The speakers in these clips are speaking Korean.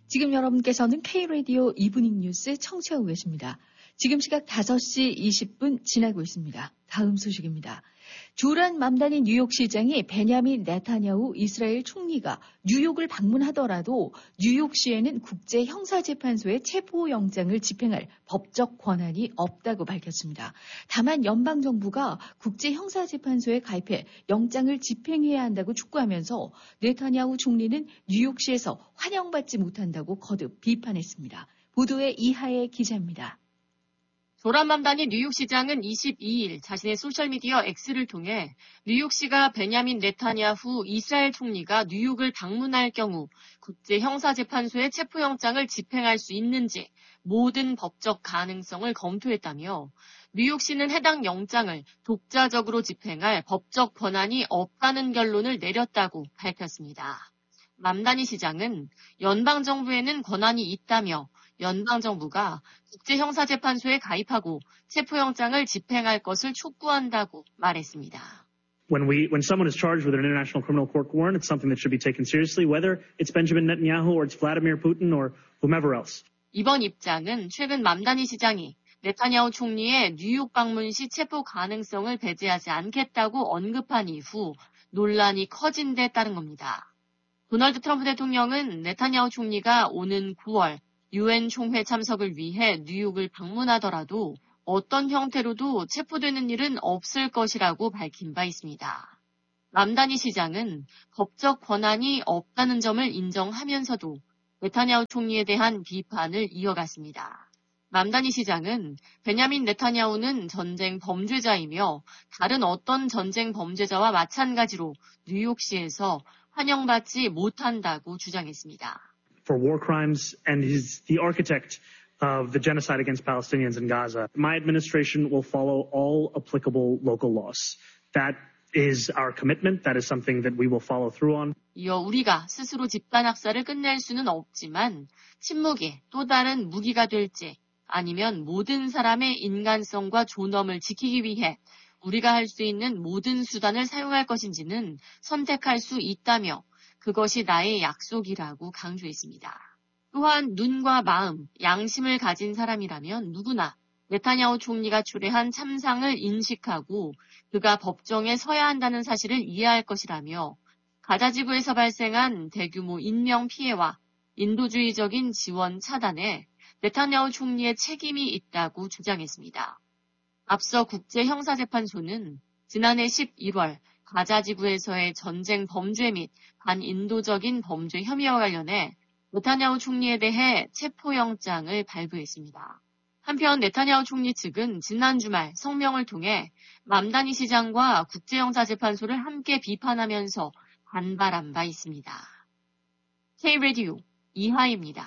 지금 여러분께서는 K-라디오 이브닝 뉴스 청취하고 계십니다. 지금 시각 5시 20분 지나고 있습니다. 다음 소식입니다. 조란 맘다니 뉴욕시장이 베냐민 네타냐후 이스라엘 총리가 뉴욕을 방문하더라도 뉴욕시에는 국제형사재판소의 체포영장을 집행할 법적 권한이 없다고 밝혔습니다. 다만 연방정부가 국제형사재판소에 가입해 영장을 집행해야 한다고 촉구하면서 네타냐후 총리는 뉴욕시에서 환영받지 못한다고 거듭 비판했습니다. 보도에 이하의 기자입니다. 조란 맘다니 뉴욕시장은 22일 자신의 소셜미디어 X를 통해 뉴욕시가 베냐민 네타냐후 이스라엘 총리가 뉴욕을 방문할 경우 국제형사재판소의 체포영장을 집행할 수 있는지 모든 법적 가능성을 검토했다며 뉴욕시는 해당 영장을 독자적으로 집행할 법적 권한이 없다는 결론을 내렸다고 밝혔습니다. 맘다니 시장은 연방정부에는 권한이 있다며 연방정부가 국제형사재판소에 가입하고 체포영장을 집행할 것을 촉구한다고 말했습니다. When someone is charged with an international criminal court warrant, it's something that should be taken seriously, whether it's Benjamin Netanyahu or it's Vladimir Putin or whomever else. 이번 입장은 최근 맘다니 시장이 네타냐후 총리의 뉴욕 방문 시 체포 가능성을 배제하지 않겠다고 언급한 이후 논란이 커진 데 따른 겁니다. 도널드 트럼프 대통령은 네타냐후 총리가 오는 9월 UN 총회 참석을 위해 뉴욕을 방문하더라도 어떤 형태로도 체포되는 일은 없을 것이라고 밝힌 바 있습니다. 맘다니 시장은 법적 권한이 없다는 점을 인정하면서도 네타냐후 총리에 대한 비판을 이어갔습니다. 맘다니 시장은 베냐민 네타냐후는 전쟁 범죄자이며 다른 어떤 전쟁 범죄자와 마찬가지로 뉴욕시에서 환영받지 못한다고 주장했습니다. For war crimes, and he's the architect of the genocide against Palestinians in Gaza. My administration will follow all applicable local laws. That is our commitment. That is something that we will follow through on. 이어 우리가 스스로 집단 학살을 끝낼 수는 없지만 침묵이 또 다른 무기가 될지 아니면 모든 사람의 인간성과 존엄을 지키기 위해 우리가 할 수 있는 모든 수단을 사용할 것인지는 선택할 수 있다며 그것이 나의 약속이라고 강조했습니다. 또한 눈과 마음, 양심을 가진 사람이라면 누구나 네타냐후 총리가 초래한 참상을 인식하고 그가 법정에 서야 한다는 사실을 이해할 것이라며 가자 지구에서 발생한 대규모 인명 피해와 인도주의적인 지원 차단에 네타냐후 총리의 책임이 있다고 주장했습니다. 앞서 국제형사재판소는 지난해 11월 가자 지구에서의 전쟁 범죄 및 반인도적인 범죄 혐의와 관련해 네타냐후 총리에 대해 체포영장을 발부했습니다. 한편 네타냐후 총리 측은 지난 주말 성명을 통해 맘다니 시장과 국제형사재판소를 함께 비판하면서 반발한 바 있습니다. K-라디오 이하입니다.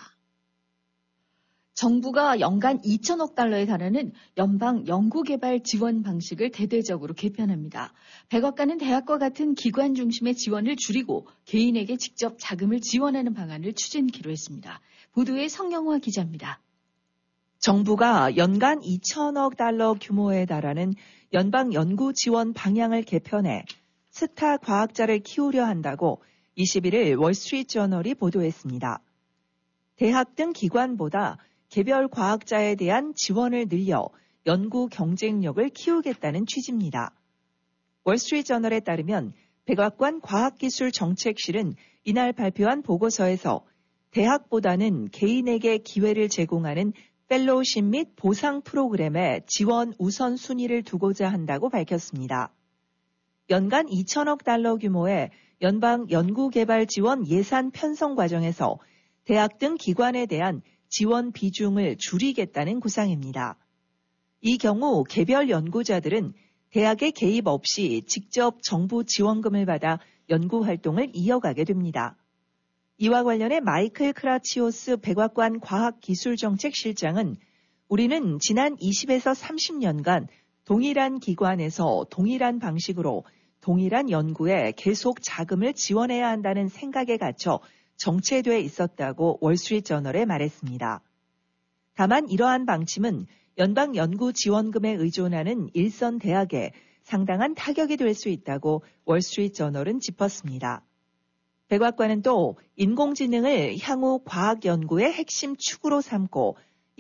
정부가 연간 2천억 달러에 달하는 연방 연구개발 지원 방식을 대대적으로 개편합니다. 백악관은 대학과 같은 기관 중심의 지원을 줄이고 개인에게 직접 자금을 지원하는 방안을 추진키로 했습니다. 보도에 성영화 기자입니다. 정부가 연간 2천억 달러 규모에 달하는 연방 연구 지원 방향을 개편해 스타 과학자를 키우려 한다고 21일 월스트리트저널이 보도했습니다. 대학 등 기관보다 개별 과학자에 대한 지원을 늘려 연구 경쟁력을 키우겠다는 취지입니다. 월스트리트저널에 따르면 백악관 과학기술정책실은 이날 발표한 보고서에서 대학보다는 개인에게 기회를 제공하는 펠로우십 및 보상 프로그램에 지원 우선순위를 두고자 한다고 밝혔습니다. 연간 2천억 달러 규모의 연방 연구개발 지원 예산 편성 과정에서 대학 등 기관에 대한 지원 비중을 줄이겠다는 구상입니다. 이 경우 개별 연구자들은 대학의 개입 없이 직접 정부 지원금을 받아 연구 활동을 이어가게 됩니다. 이와 관련해 마이클 크라치오스 백악관 과학기술정책실장은 우리는 지난 20에서 30년간 동일한 기관에서 동일한 방식으로 동일한 연구에 계속 자금을 지원해야 한다는 생각에 갇혀 정체돼 있었다고 월스트리트저널에 말했습니다. 다만 이러한 방침은 연방 연구 지원금에 의존하는 일선 대학에 상당한 타격이 될 수 있다고 월스트리트저널은 짚었습니다. 백악관은 또 인공지능을 향후 과학 연구의 핵심 축으로 삼고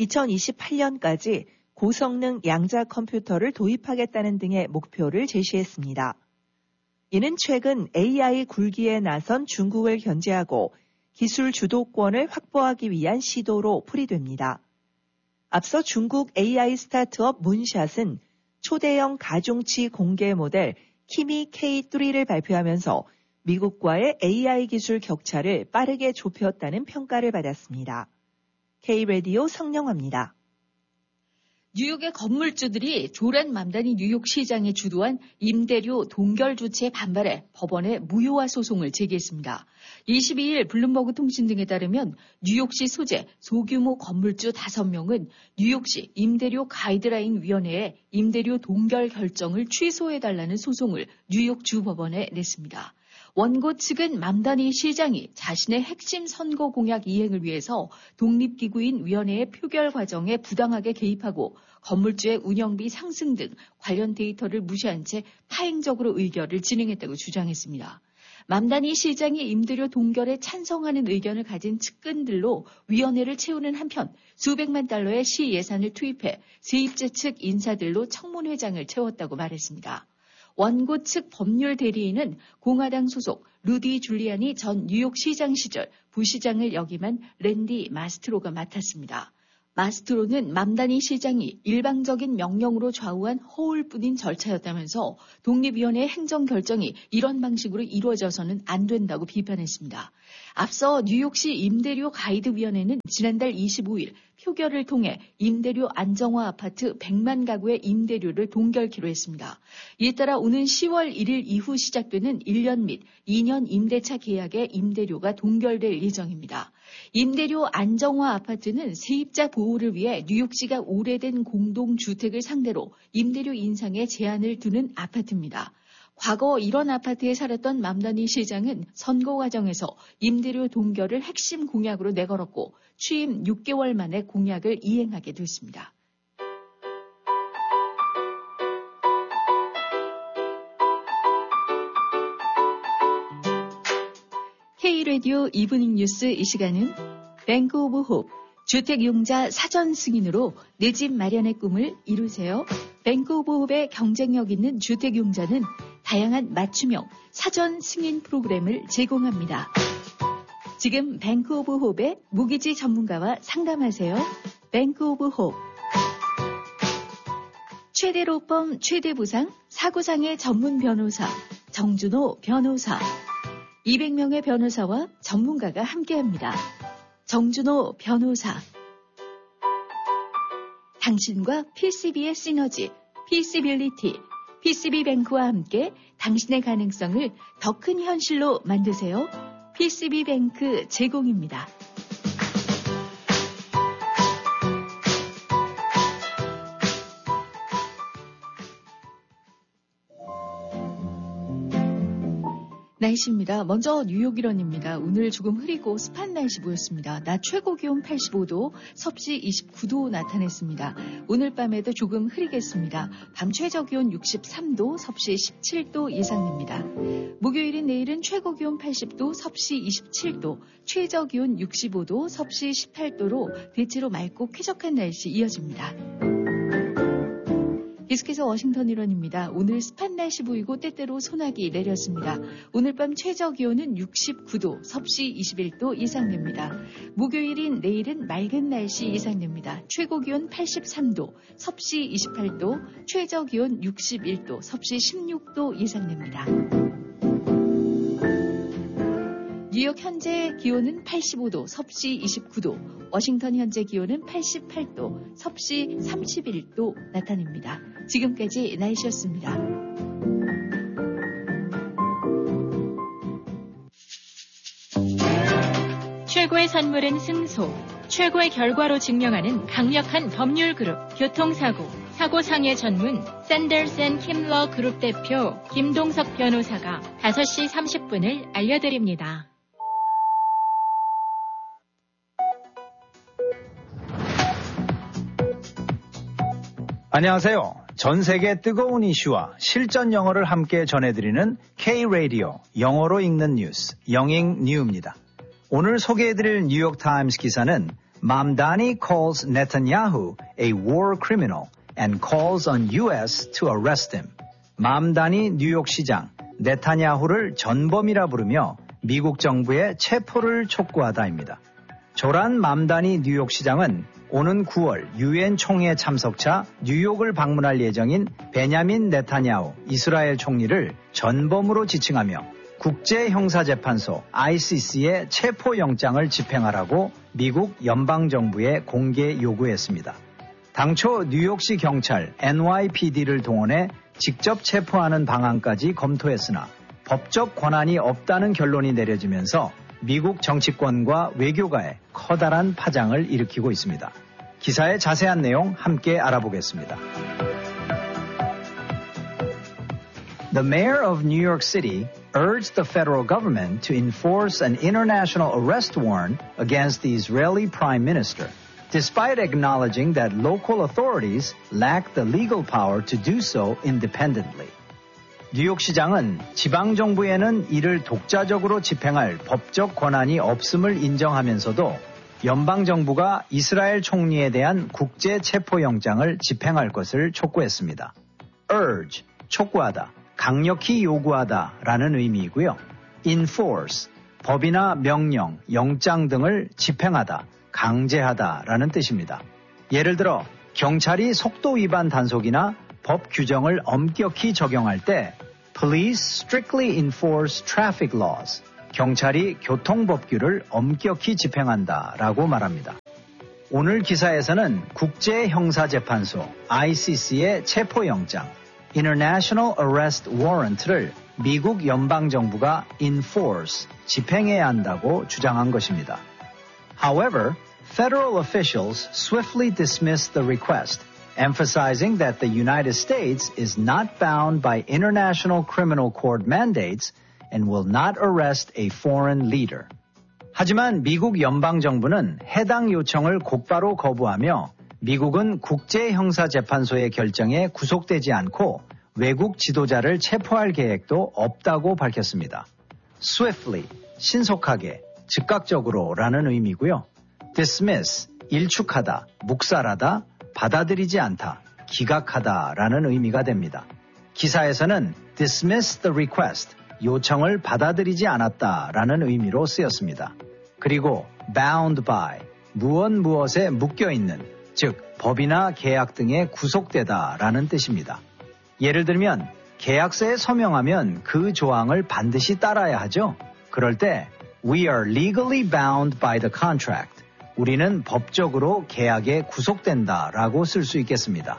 2028년까지 고성능 양자 컴퓨터를 도입하겠다는 등의 목표를 제시했습니다. 이는 최근 AI 굴기에 나선 중국을 견제하고 기술 주도권을 확보하기 위한 시도로 풀이됩니다. 앞서 중국 AI 스타트업 문샷은 초대형 가중치 공개 모델 키미 K3를 발표하면서 미국과의 AI 기술 격차를 빠르게 좁혔다는 평가를 받았습니다. K-라디오 성령화입니다. 뉴욕의 건물주들이 조란 맘다니 뉴욕시장이 주도한 임대료 동결 조치에 반발해 법원에 무효화 소송을 제기했습니다. 22일 블룸버그 통신 등에 따르면 뉴욕시 소재 소규모 건물주 5명은 뉴욕시 임대료 가이드라인 위원회에 임대료 동결 결정을 취소해달라는 소송을 뉴욕 주법원에 냈습니다. 원고 측은 맘다니 시장이 자신의 핵심 선거 공약 이행을 위해서 독립기구인 위원회의 표결 과정에 부당하게 개입하고 건물주의 운영비 상승 등 관련 데이터를 무시한 채 파행적으로 의결을 진행했다고 주장했습니다. 맘다니 시장이 임대료 동결에 찬성하는 의견을 가진 측근들로 위원회를 채우는 한편 수백만 달러의 시 예산을 투입해 세입자 측 인사들로 청문회장을 채웠다고 말했습니다. 원고 측 법률 대리인은 공화당 소속 루디 줄리아니 전 뉴욕시장 시절 부시장을 역임한 랜디 마스트로가 맡았습니다. 마스트로는 맘다니 시장이 일방적인 명령으로 좌우한 허울뿐인 절차였다면서 독립위원회의 행정결정이 이런 방식으로 이루어져서는 안 된다고 비판했습니다. 앞서 뉴욕시 임대료 가이드위원회는 지난달 25일 표결을 통해 임대료 안정화 아파트 100만 가구의 임대료를 동결키로 했습니다. 이에 따라 오는 10월 1일 이후 시작되는 1년 및 2년 임대차 계약의 임대료가 동결될 예정입니다. 임대료 안정화 아파트는 세입자 보호를 위해 뉴욕시가 오래된 공동주택을 상대로 임대료 인상에 제한을 두는 아파트입니다. 과거 이런 아파트에 살았던 맘다니 시장은 선거 과정에서 임대료 동결을 핵심 공약으로 내걸었고 취임 6개월 만에 공약을 이행하게 됐습니다. K-라디오 이브닝 뉴스 이 시간은 뱅크 오브 홉, 주택용자 사전 승인으로 내 집 마련의 꿈을 이루세요. 뱅크 오브 홉의 경쟁력 있는 주택용자는 다양한 맞춤형 사전 승인 프로그램을 제공합니다. 지금 뱅크 오브 홉의 모기지 전문가와 상담하세요. 뱅크 오브 홉. 최대 로펌, 최대 보상, 사고상의 전문 변호사, 정준호 변호사. 200명의 변호사와 전문가가 함께합니다. 정준호 변호사. 당신과 PCB의 시너지, PC빌리티, PCB뱅크와 함께 당신의 가능성을 더 큰 현실로 만드세요. PCB뱅크 제공입니다. 날씨입니다. 먼저 뉴욕 일원입니다. 오늘 조금 흐리고 습한 날씨 보였습니다. 낮 최고 기온 85도, 섭씨 29도 나타냈습니다. 오늘 밤에도 조금 흐리겠습니다. 밤 최저 기온 63도, 섭씨 17도 예상됩니다. 목요일인 내일은 최고 기온 80도, 섭씨 27도, 최저 기온 65도, 섭씨 18도로 대체로 맑고 쾌적한 날씨 이어집니다. 계속해서 워싱턴 일원입니다. 오늘 습한 날씨 보이고 때때로 소나기 내렸습니다. 오늘 밤 최저 기온은 69도, 섭씨 21도 예상됩니다. 목요일인 내일은 맑은 날씨 예상됩니다. 최고 기온 83도, 섭씨 28도, 최저 기온 61도, 섭씨 16도 예상됩니다. 뉴욕 현재 기온은 85도, 섭씨 29도, 워싱턴 현재 기온은 88도, 섭씨 31도 나타냅니다. 지금까지 날씨였습니다. 최고의 선물은 승소, 최고의 결과로 증명하는 강력한 법률 그룹, 교통사고, 사고상해 전문 샌더스 & 킴러 그룹 대표 김동석 변호사가 5시 30분을 알려드립니다. 안녕하세요. 전 세계 뜨거운 이슈와 실전 영어를 함께 전해드리는 K-Radio 영어로 읽는 뉴스 영잉 뉴입니다. 오늘 소개해드릴 뉴욕타임스 기사는 Mamdani calls Netanyahu a war criminal and calls on U.S. to arrest him. 맘다니 뉴욕시장 네타냐후를 전범이라 부르며 미국 정부의 체포를 촉구하다입니다. 조란 맘다니 뉴욕시장은 오는 9월 유엔 총회 참석차 뉴욕을 방문할 예정인 베냐민 네타냐후 이스라엘 총리를 전범으로 지칭하며 국제형사재판소 ICC의 체포영장을 집행하라고 미국 연방정부에 공개 요구했습니다. 당초 뉴욕시 경찰 NYPD를 동원해 직접 체포하는 방안까지 검토했으나 법적 권한이 없다는 결론이 내려지면서 미국 정치권과 외교가에 커다란 파장을 일으키고 있습니다. 기사의 자세한 내용 함께 알아보겠습니다. The mayor of New York City urged the federal government to enforce an international arrest warrant against the Israeli prime minister, despite acknowledging that local authorities lack the legal power to do so independently. 뉴욕시장은 지방정부에는 이를 독자적으로 집행할 법적 권한이 없음을 인정하면서도 연방정부가 이스라엘 총리에 대한 국제체포영장을 집행할 것을 촉구했습니다. urge, 촉구하다, 강력히 요구하다 라는 의미이고요. enforce, 법이나 명령, 영장 등을 집행하다, 강제하다 라는 뜻입니다. 예를 들어 경찰이 속도 위반 단속이나 법 규정을 엄격히 적용할 때 Police strictly enforce traffic laws. 경찰이 교통법규를 엄격히 집행한다 라고 말합니다. 오늘 기사에서는 국제형사재판소 ICC의 체포영장 International Arrest Warrant를 미국 연방정부가 enforce, 집행해야 한다고 주장한 것입니다. However, federal officials swiftly dismissed the request, emphasizing that the United States is not bound by international criminal court mandates and will not arrest a foreign leader. 하지만 미국 연방정부는 해당 요청을 곧바로 거부하며 미국은 국제형사재판소의 결정에 구속되지 않고 외국 지도자를 체포할 계획도 없다고 밝혔습니다. Swiftly, 신속하게, 즉각적으로 라는 의미고요. Dismiss, 일축하다, 묵살하다, 받아들이지 않다, 기각하다 라는 의미가 됩니다. 기사에서는 dismiss the request, 요청을 받아들이지 않았다 라는 의미로 쓰였습니다. 그리고 bound by, 무엇에 묶여있는, 즉 법이나 계약 등에 구속되다 라는 뜻입니다. 예를 들면 계약서에 서명하면 그 조항을 반드시 따라야 하죠. 그럴 때 We are legally bound by the contract. 우리는 법적으로 계약에 구속된다 라고 쓸 수 있겠습니다.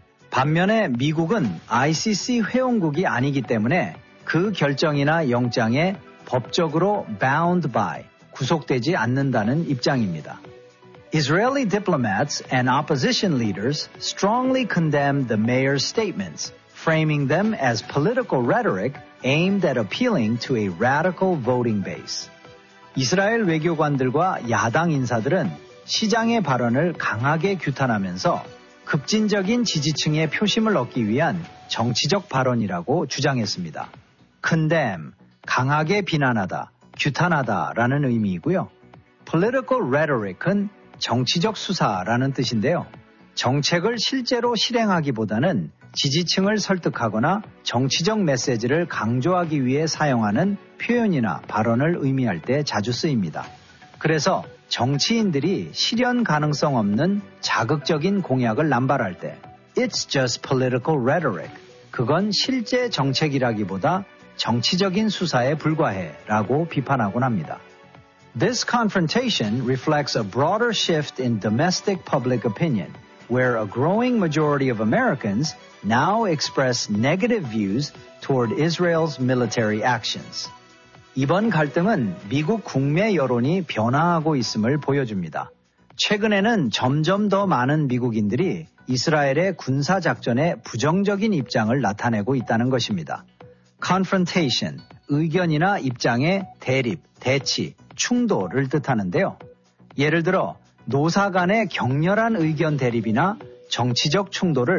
반면에 미국은 ICC 회원국이 아니기 때문에 그 결정이나 영장에 법적으로 bound by, 구속되지 않는다는 입장입니다. Israeli diplomats and opposition leaders strongly condemned the mayor's statements, framing them as political rhetoric aimed at appealing to a radical voting base. 이스라엘 외교관들과 야당 인사들은 시장의 발언을 강하게 규탄하면서 급진적인 지지층의 표심을 얻기 위한 정치적 발언이라고 주장했습니다. condemn, 강하게 비난하다, 규탄하다 라는 의미이고요. political rhetoric은 정치적 수사라는 뜻인데요. 정책을 실제로 실행하기보다는 지지층을 설득하거나 정치적 메시지를 강조하기 위해 사용하는 표현이나 발언을 의미할 때 자주 쓰입니다. 그래서 정치인들이 실현 가능성 없는 자극적인 공약을 남발할 때 It's just political rhetoric. 그건 실제 정책이라기보다 정치적인 수사에 불과해 라고 비판하곤 합니다. This confrontation reflects a broader shift in domestic public opinion, where a growing majority of Americans now express negative views toward Israel's military actions. 이번 갈등은 미국 국내 여론이 변화하고 있음을 보여줍니다. 최근에는 점점 더 많은 미국인들이 이스라엘의 군사작전에 부정적인 입장을 나타내고 있다는 것입니다. confrontation, 의견이나 입장의 대립, 대치, 충돌을 뜻하는데요. 예를 들어 노사 간의 격렬한 의견 대립이나 정치적 충돌을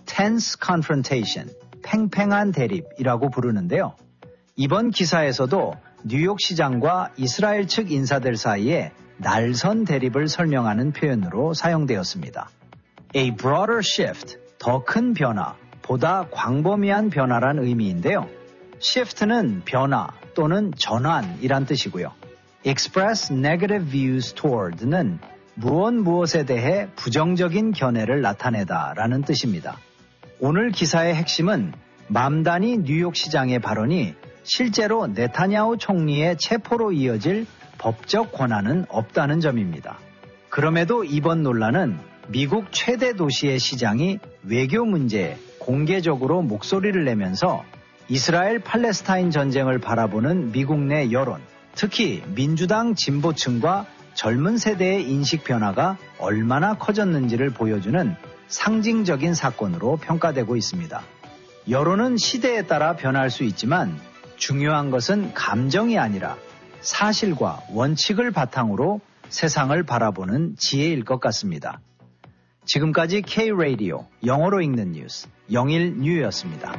tense confrontation, 팽팽한 대립이라고 부르는데요. 이번 기사에서도 뉴욕 시장과 이스라엘 측 인사들 사이에 날선 대립을 설명하는 표현으로 사용되었습니다. A broader shift, 더 큰 변화, 보다 광범위한 변화란 의미인데요. shift는 변화 또는 전환이란 뜻이고요. express negative views toward는 무엇에 대해 부정적인 견해를 나타내다라는 뜻입니다. 오늘 기사의 핵심은 맘다니 뉴욕시장의 발언이 실제로 네타냐후 총리의 체포로 이어질 법적 권한은 없다는 점입니다. 그럼에도 이번 논란은 미국 최대 도시의 시장이 외교 문제에 공개적으로 목소리를 내면서 이스라엘 팔레스타인 전쟁을 바라보는 미국 내 여론, 특히 민주당 진보층과 젊은 세대의 인식 변화가 얼마나 커졌는지를 보여주는 상징적인 사건으로 평가되고 있습니다. 여론은 시대에 따라 변할 수 있지만 중요한 것은 감정이 아니라 사실과 원칙을 바탕으로 세상을 바라보는 지혜일 것 같습니다. 지금까지 K-Radio 영어로 읽는 뉴스 영일뉴였습니다.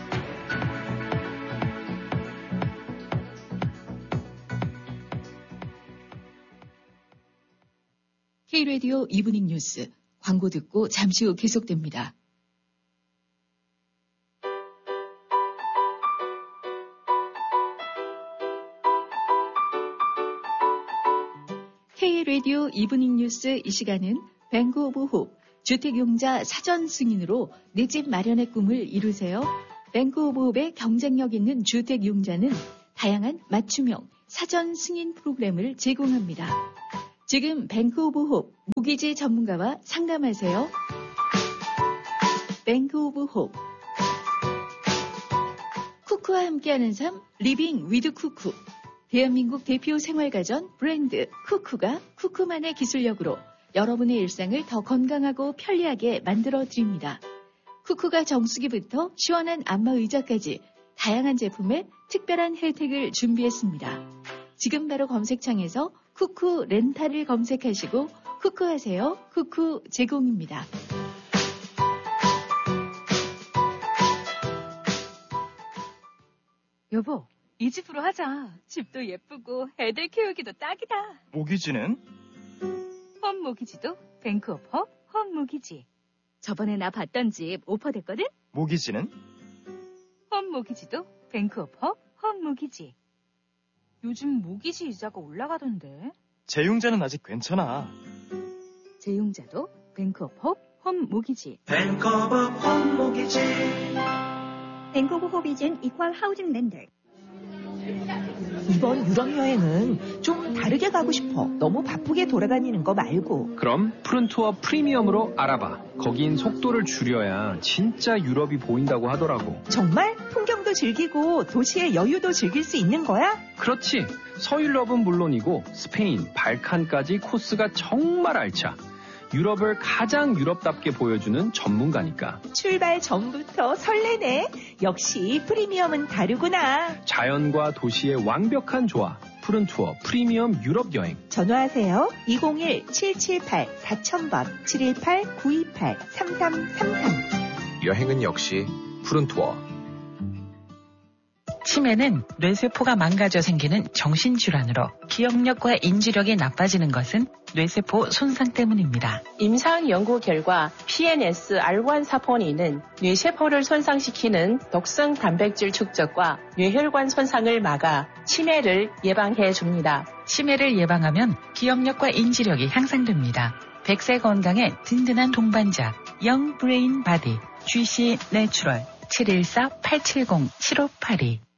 K-Radio 이브닝 뉴스 광고 듣고 잠시 후 계속됩니다. K-Radio 이브닝 뉴스 이 시간은 뱅크 오브 홉 주택용자 사전 승인으로 내 집 마련의 꿈을 이루세요. 뱅크 오브 홉의 경쟁력 있는 주택용자는 다양한 맞춤형 사전 승인 프로그램을 제공합니다. 지금 뱅크 오브 홉 모기지 전문가와 상담하세요. 뱅크 오브 홉 쿠쿠와 함께하는 삶 리빙 위드 쿠쿠 대한민국 대표 생활가전 브랜드 쿠쿠가 쿠쿠만의 기술력으로 여러분의 일상을 더 건강하고 편리하게 만들어드립니다. 쿠쿠가 정수기부터 시원한 안마의자까지 다양한 제품에 특별한 혜택을 준비했습니다. 지금 바로 검색창에서 쿠쿠 렌탈을 검색하시고 쿠쿠하세요. 쿠쿠 제공입니다. 여보, 이 집으로 하자. 집도 예쁘고 애들 키우기도 딱이다. 모기지는? 홈 모기지도 뱅크 오브 홉 홈 모기지. 저번에 나 봤던 집 오퍼됐거든? 모기지는? 홈 모기지도 뱅크 오브 홉 홈 모기지. 요즘 모기지 이자가 올라가던데. 재융자는 아직 괜찮아. 재융자도 뱅크 오브 홉 홈 모기지. 뱅크 오브 홈 모기지. 뱅크 오브 홉 이젠 이퀄 하우징 랜더. 이번 유럽 여행은 좀 다르게 가고 싶어. 너무 바쁘게 돌아다니는 거 말고. 그럼 푸른 투어 프리미엄으로 알아봐. 거긴 속도를 줄여야 진짜 유럽이 보인다고 하더라고. 정말? 풍경도 즐기고 도시의 여유도 즐길 수 있는 거야? 그렇지. 서유럽은 물론이고 스페인, 발칸까지 코스가 정말 알차. 유럽을 가장 유럽답게 보여주는 전문가니까. 출발 전부터 설레네. 역시 프리미엄은 다르구나. 자연과 도시의 완벽한 조화. 푸른 투어 프리미엄 유럽 여행. 전화하세요. 201-778-4000번 718-928-3333. 여행은 역시 푸른 투어. 치매는 뇌세포가 망가져 생기는 정신질환으로 기억력과 인지력이 나빠지는 것은 뇌세포 손상 때문입니다. 임상 연구 결과 PNS-R1 사포닌은 뇌세포를 손상시키는 독성 단백질 축적과 뇌혈관 손상을 막아 치매를 예방해 줍니다. 치매를 예방하면 기억력과 인지력이 향상됩니다. 100세 건강에 든든한 동반자 영브레인 바디 GC 내추럴 714-870-7582